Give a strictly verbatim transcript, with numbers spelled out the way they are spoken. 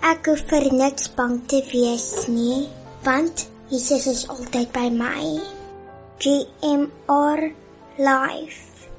Ek hoef vir niks bang te wees nie, want Jesus is altyd by my. G M R Life.